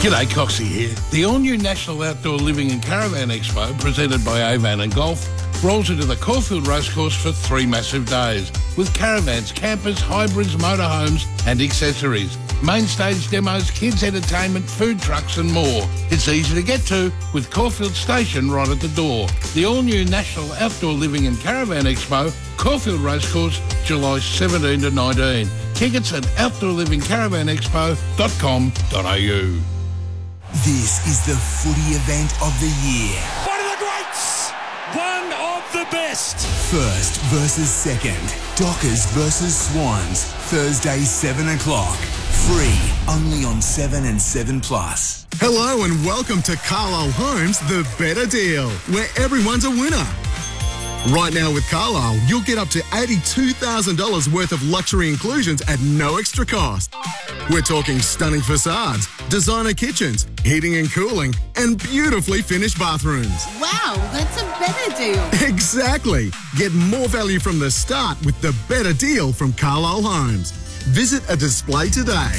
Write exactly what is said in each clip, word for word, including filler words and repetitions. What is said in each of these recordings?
G'day, Coxie here. The all-new National Outdoor Living and Caravan Expo, presented by Avan and Golf, rolls into the Caulfield Racecourse for three massive days, with caravans, campers, hybrids, motorhomes and accessories. Main stage demos, kids entertainment, food trucks and more. It's easy to get to with Caulfield Station right at the door. The all-new National Outdoor Living and Caravan Expo, Caulfield Racecourse, July seventeenth to nineteenth. Tickets at outdoor living caravan expo dot com dot a u. This is the footy event of the year. One of the greats! One of the best! First versus second. Dockers versus Swans. Thursday, seven o'clock. Free, only on seven and seven plus. Hello and welcome to Carlisle Homes, the better deal, where everyone's a winner. Right now with Carlisle, you'll get up to eighty-two thousand dollars worth of luxury inclusions at no extra cost. We're talking stunning facades, designer kitchens, heating and cooling, and beautifully finished bathrooms. Wow, that's a better deal. Exactly. Get more value from the start with the better deal from Carlisle Homes. Visit a display today.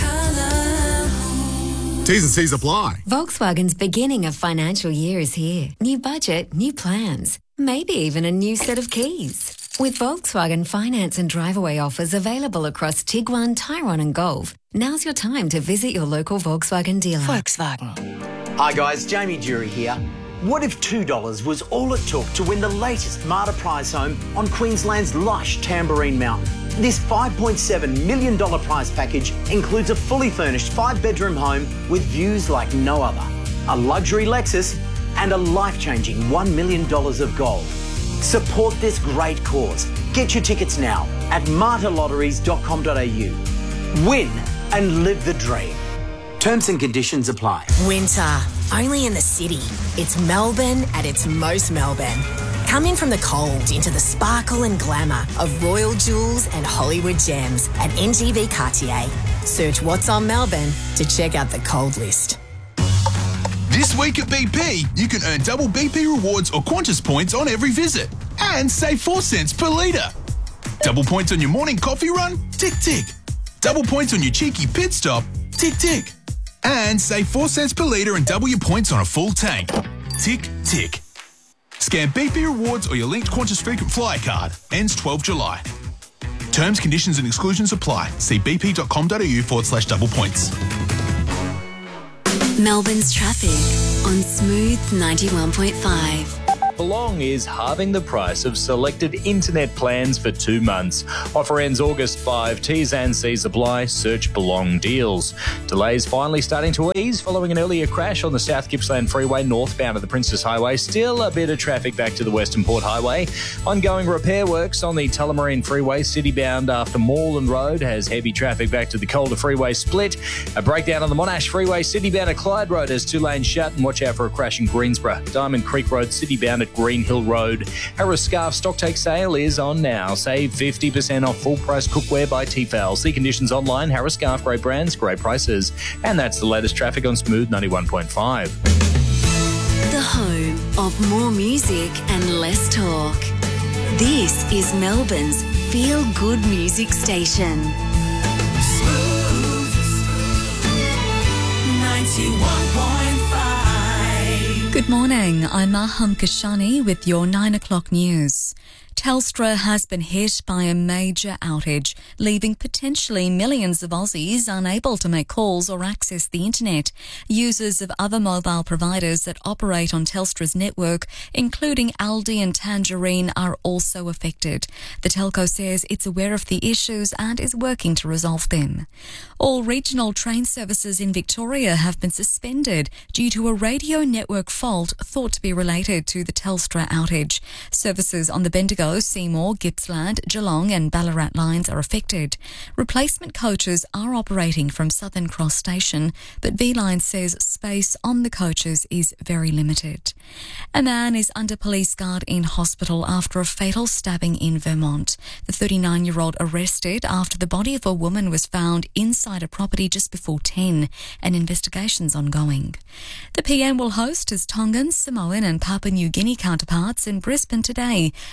T's and C's apply. Volkswagen's beginning of financial year is here. New budget, new plans, maybe even a new set of keys. With Volkswagen finance and drive-away offers available across Tiguan, Tyrone and Golf, now's your time to visit your local Volkswagen dealer. Volkswagen. Hi guys, Jamie Jury here. What if two dollars was all it took to win the latest Marta prize home on Queensland's lush Tamborine Mountain? This five point seven million dollars prize package includes a fully furnished five-bedroom home with views like no other, a luxury Lexus and a life-changing one million dollars of gold. Support this great cause. Get your tickets now at marta lotteries dot com dot a u. Win and live the dream. Terms and conditions apply. Winter, only in the city. It's Melbourne at its most Melbourne. Come in from the cold into the sparkle and glamour of Royal Jewels and Hollywood Gems at N G V Cartier. Search What's on Melbourne to check out the cold list. This week at B P, you can earn double B P rewards or Qantas points on every visit and save four cents per litre. Double points on your morning coffee run? Tick, tick. Double points on your cheeky pit stop? Tick, tick. And save four cents per litre and double your points on a full tank. Tick, tick. Scan B P rewards or your linked Qantas frequent flyer card. Ends twelfth of July. Terms, conditions and exclusions apply. See bp.com.au forward slash double points. Melbourne's traffic on Smooth ninety-one point five. Belong is halving the price of selected internet plans for two months. Offer ends August fifth. T's and C's apply. Search Belong deals. Delays finally starting to ease following an earlier crash on the South Gippsland Freeway northbound of the Princess Highway. Still a bit of traffic back to the Western Port Highway. Ongoing repair works on the Tullamarine Freeway citybound after Moreland Road has heavy traffic back to the Calder Freeway split. A breakdown on the Monash Freeway citybound at Clyde Road has two lanes shut, and watch out for a crash in Greensborough. Diamond Creek Road citybound at Green Hill Road. Harris Scarf stocktake sale is on now. Save fifty percent off full price cookware by Tefal. See conditions online. Harris Scarf, great brands, great prices. And that's the latest traffic on Smooth ninety-one point five. The home of more music and less talk. This is Melbourne's feel-good music station. Smooth ninety-one point five. Good morning, I'm Maham Kashani with your nine o'clock news. Telstra has been hit by a major outage, leaving potentially millions of Aussies unable to make calls or access the internet. Users of other mobile providers that operate on Telstra's network, including Aldi and Tangerine, are also affected. The telco says it's aware of the issues and is working to resolve them. All regional train services in Victoria have been suspended due to a radio network fault thought to be related to the Telstra outage. Services on the Bendigo, Seymour, Gippsland, Geelong and Ballarat lines are affected. Replacement coaches are operating from Southern Cross Station, but V-Line says space on the coaches is very limited. A man is under police guard in hospital after a fatal stabbing in Vermont. The thirty-nine-year-old arrested after the body of a woman was found inside a property just before ten. An investigation's ongoing. The P M will host his Tongan, Samoan and Papua New Guinea counterparts in Brisbane today. The leader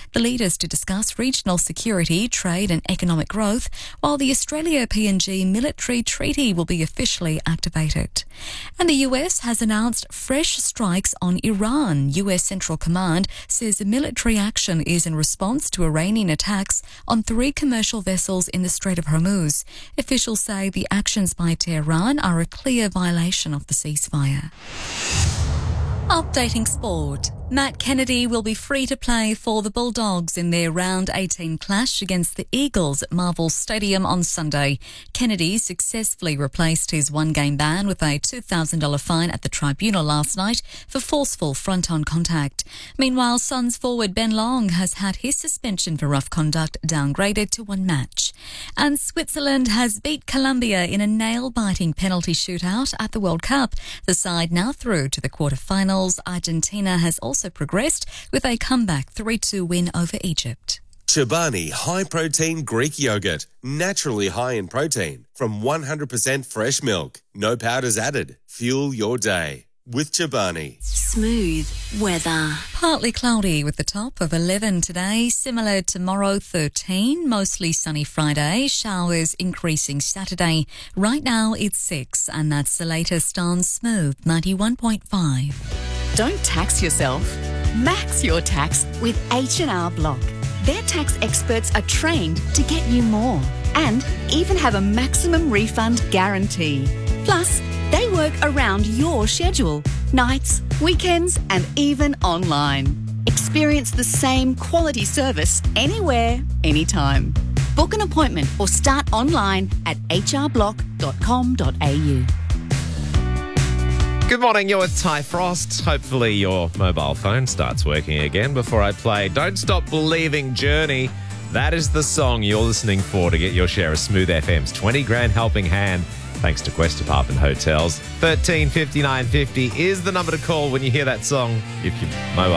changes to discuss regional security, trade and economic growth, while the Australia-P N G military treaty will be officially activated. And the U S has announced fresh strikes on Iran. U S Central Command says the military action is in response to Iranian attacks on three commercial vessels in the Strait of Hormuz. Officials say the actions by Tehran are a clear violation of the ceasefire. Updating sport. Matt Kennedy will be free to play for the Bulldogs in their round eighteen clash against the Eagles at Marvel Stadium on Sunday. Kennedy successfully replaced his one-game ban with a two thousand dollars fine at the tribunal last night for forceful front-on contact. Meanwhile, Suns forward Ben Long has had his suspension for rough conduct downgraded to one match. And Switzerland has beat Colombia in a nail-biting penalty shootout at the World Cup. The side now through to the quarterfinals. Argentina has also also progressed with a comeback three two win over Egypt. Chobani High Protein Greek Yogurt. Naturally high in protein from one hundred percent fresh milk. No powders added. Fuel your day with Chobani. Smooth weather. Partly cloudy with the top of eleven today. Similar tomorrow, thirteen. Mostly sunny Friday. Showers increasing Saturday. Right now it's six, and that's the latest on Smooth ninety-one point five. Don't tax yourself. Max your tax with H and R Block. Their tax experts are trained to get you more and even have a maximum refund guarantee. Plus, they work around your schedule, nights, weekends, and even online. Experience the same quality service anywhere, anytime. Book an appointment or start online at h r block dot com dot a u. Good morning, you're with Ty Frost. Hopefully your mobile phone starts working again before I play Don't Stop Believing Journey. That is the song you're listening for to get your share of Smooth F M's twenty grand helping hand, thanks to Quest Apartment Hotels. thirteen fifty-nine fifty is the number to call when you hear that song if your mobile